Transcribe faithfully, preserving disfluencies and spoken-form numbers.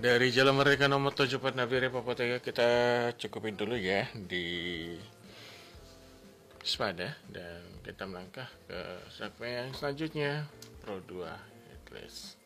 dari Jalan Merdeka nomor tujuh puluh empat Nabire Papatega kita cukupin dulu ya di Spada, dan kita melangkah ke segmen yang selanjutnya Pro dua Headless.